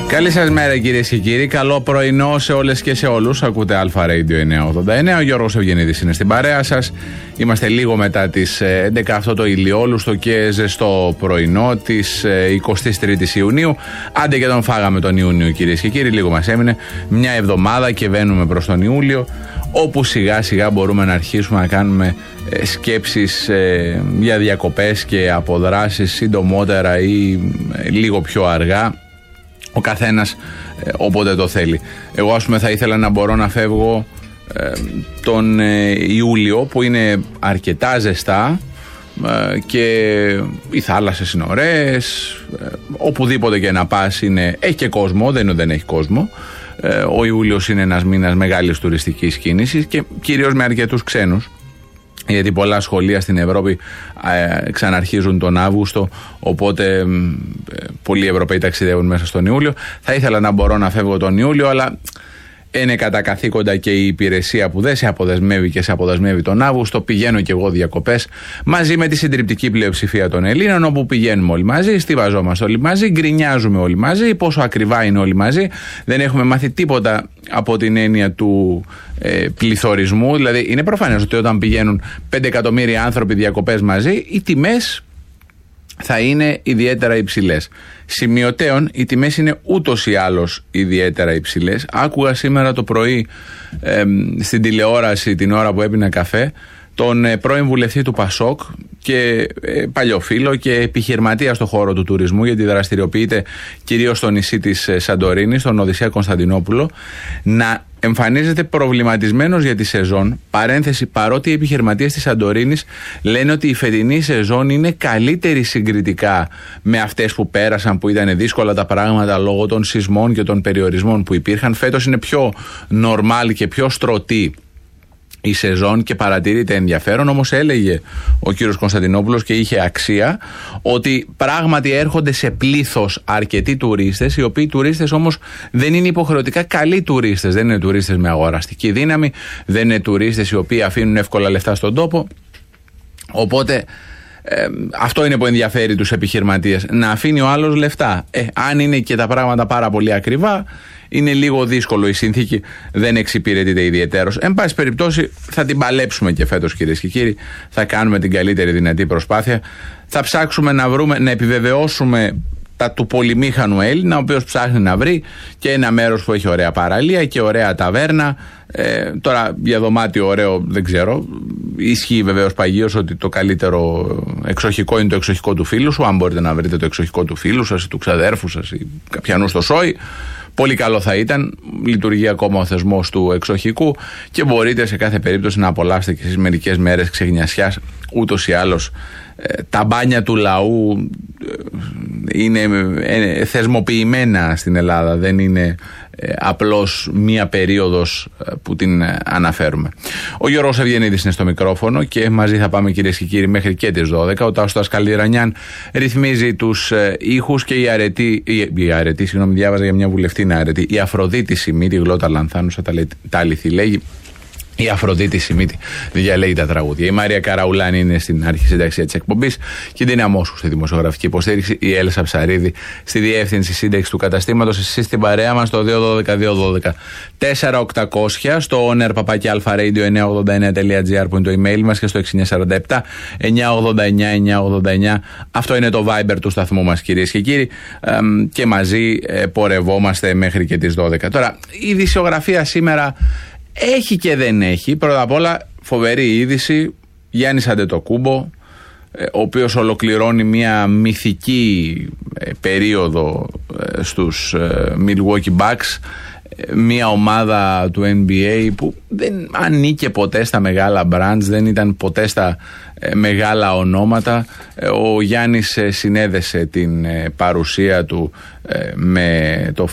Καλή σας μέρα κυρίες και κύριοι, καλό πρωινό σε όλες και σε όλους. Ακούτε Αλφα Radio 989, ο Γιώργος Ευγενίδης είναι στην παρέα σας. Είμαστε λίγο μετά τις 11, αυτό το ηλιόλουστο και ζεστό πρωινό της 23ης Ιουνίου. Άντε και τον φάγαμε τον Ιούνιο κυρίες και κύριοι, λίγο μας έμεινε μια εβδομάδα και βαίνουμε προς τον Ιούλιο, όπου σιγά σιγά μπορούμε να αρχίσουμε να κάνουμε σκέψεις για διακοπές και αποδράσεις συντομότερα ή λίγο πιο αργά, ο καθένας όποτε το θέλει. Εγώ ας πούμε θα ήθελα να μπορώ να φεύγω τον Ιούλιο που είναι αρκετά ζεστά και οι θάλασσες είναι ωραίες, οπουδήποτε και να πας έχει και κόσμο, δεν έχει κόσμο. Ο Ιούλιος είναι ένας μήνας μεγάλης τουριστικής κίνησης και κυρίως με αρκετούς ξένους, γιατί πολλά σχολεία στην Ευρώπη ξαναρχίζουν τον Αύγουστο, οπότε πολλοί Ευρωπαίοι ταξιδεύουν μέσα στον Ιούλιο. Θα ήθελα να μπορώ να φεύγω τον Ιούλιο, αλλά είναι κατά καθήκοντα και η υπηρεσία που δεν σε αποδεσμεύει και σε αποδεσμεύει τον Αύγουστο. Πηγαίνω και εγώ διακοπές μαζί με τη συντριπτική πλειοψηφία των Ελλήνων, όπου πηγαίνουμε όλοι μαζί, στιβαζόμαστε όλοι μαζί, γκρινιάζουμε όλοι μαζί, πόσο ακριβά είναι όλοι μαζί. Δεν έχουμε μάθει τίποτα από την έννοια του πληθωρισμού. Δηλαδή, είναι προφανές ότι όταν πηγαίνουν 5 εκατομμύρια άνθρωποι διακοπές μαζί, οι τιμές θα είναι ιδιαίτερα υψηλές. Σημειωτέων, οι τιμές είναι ούτως ή άλλως ιδιαίτερα υψηλές. Άκουγα σήμερα το πρωί στην τηλεόραση, την ώρα που έπινα καφέ, τον πρώην βουλευτή του Πασόκ και παλιό φίλο και επιχειρηματία στον χώρο του τουρισμού, γιατί δραστηριοποιείται κυρίως στο νησί της Σαντορίνης, τον Οδυσσέα Κωνσταντινόπουλο, να εμφανίζεται προβληματισμένος για τη σεζόν. Παρένθεση, παρότι οι επιχειρηματίες της Σαντορίνης λένε ότι η φετινή σεζόν είναι καλύτερη συγκριτικά με αυτές που πέρασαν, που ήταν δύσκολα τα πράγματα λόγω των σεισμών και των περιορισμών που υπήρχαν. Φέτος είναι πιο normal και πιο στρωτή η σεζόν και παρατηρείται ενδιαφέρον. Όμως έλεγε ο κύριος Κωνσταντινόπουλος, και είχε αξία, ότι πράγματι έρχονται σε πλήθος αρκετοί τουρίστες, οι οποίοι τουρίστες όμως δεν είναι υποχρεωτικά καλοί τουρίστες, δεν είναι τουρίστες με αγοραστική δύναμη, δεν είναι τουρίστες οι οποίοι αφήνουν εύκολα λεφτά στον τόπο. Οπότε αυτό είναι που ενδιαφέρει τους επιχειρηματίες, να αφήνει ο άλλος λεφτά. Αν είναι και τα πράγματα πάρα πολύ ακριβά, είναι λίγο δύσκολο, η συνθήκη δεν εξυπηρετείται ιδιαιτέρως. Εν πάση περιπτώσει, θα την παλέψουμε και φέτος κυρίες και κύριοι. Θα κάνουμε την καλύτερη δυνατή προσπάθεια. Θα ψάξουμε να βρούμε, να επιβεβαιώσουμε τα του πολυμήχανου Έλληνα, ο οποίος ψάχνει να βρει και ένα μέρος που έχει ωραία παραλία και ωραία ταβέρνα. Τώρα για δωμάτιο ωραίο δεν ξέρω. Ισχύει βεβαίως παγίως ότι το καλύτερο εξοχικό είναι το εξοχικό του φίλου σου. Αν μπορείτε να βρείτε το εξοχικό του φίλου σας ή του ξαδέρφου σας ή καπιανού στο σόι, πολύ καλό θα ήταν. Λειτουργεί ακόμα ο θεσμός του εξοχικού και μπορείτε σε κάθε περίπτωση να απολαύσετε και στις μερικές μέρες ξεγνιασιάς. Ούτως ή άλλως τα μπάνια του λαού είναι θεσμοποιημένα στην Ελλάδα, δεν είναι απλώς μία περίοδος που την αναφέρουμε. Ο Γιώργος Ευγενίδης είναι στο μικρόφωνο και μαζί θα πάμε κυρίες και κύριοι μέχρι και τις 12. Ο Τάσος Καλιρανιάν ρυθμίζει τους ήχους και η αρετή, συγγνώμη, διάβαζα για μια βουλευτή αρετή, η Αφροδίτη Σιμίτη, γλώτα λανθάνουσα, τα αληθή λέγει. Η Αφροδίτη Σιμίτη διαλέγει τα τραγούδια. Η Μαρία Καραουλάνη είναι στην αρχισυνταξία της εκπομπής και την Αμόσχου στη δημοσιογραφική υποστήριξη. Η Έλσα Ψαρίδη στη διεύθυνση σύνταξη του καταστήματος. Εσείς στην παρέα μας στο 212-212-4800, στο oner@alfaradio989.gr που είναι το email μας, και στο 6947 989 989. Αυτό είναι το Viber του σταθμού μας κυρίες και κύριοι, και μαζί πορευόμαστε μέχρι και τις 12. Τώρα, η ειδησιογραφία σήμερα έχει και δεν έχει. Πρώτα απ' όλα, φοβερή είδηση, Γιάννης Αντετοκούμπο, ο οποίος ολοκληρώνει μια μυθική περίοδο στους Milwaukee Bucks, μια ομάδα του NBA που δεν ανήκε ποτέ στα μεγάλα brands, δεν ήταν ποτέ στα μεγάλα ονόματα. Ο Γιάννης συνέδεσε την παρουσία του με το